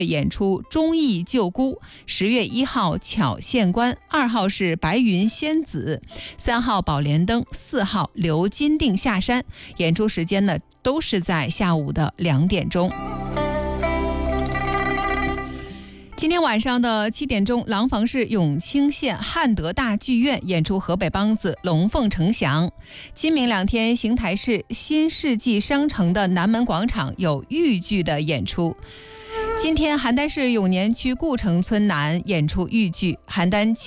演出忠义救姑，10月1号巧县官，2号是白云仙子，3号宝莲灯，4号刘金锭下山。演出时间呢都是在下午的2点钟。今天晚上的7点钟，廊坊市永清县汉德大剧院演出河北梆子《龙凤呈祥》。今明2天，邢台市新世纪商城的南门广场有豫剧的演出。今天邯郸市永年区顾城村南演出豫剧，邯郸